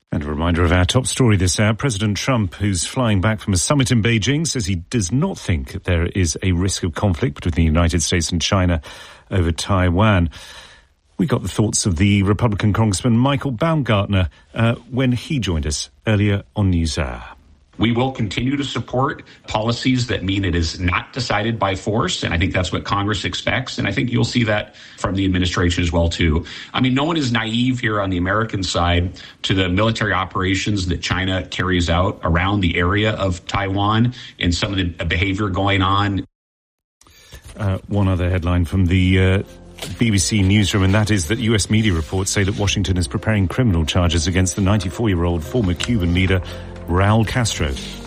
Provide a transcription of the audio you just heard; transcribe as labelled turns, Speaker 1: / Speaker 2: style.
Speaker 1: And a reminder of our top story this hour. President Trump, who's flying back from a summit in Beijing, says he does not think there is a risk of conflict between the United States and China over Taiwan. We got the thoughts of the Republican Congressman Michael Baumgartner when he joined us earlier on NewsHour.
Speaker 2: We will continue to support policies that mean it is not decided by force, and I think that's what Congress expects, and I think you'll see that from the administration as well, too. I mean, no one is naive here on the American side to the military operations that China carries out around the area of Taiwan and some of the behavior going on.
Speaker 1: One other headline from the BBC newsroom, and that is that US media reports say that Washington is preparing criminal charges against the 94-year-old former Cuban leader Raul Castro.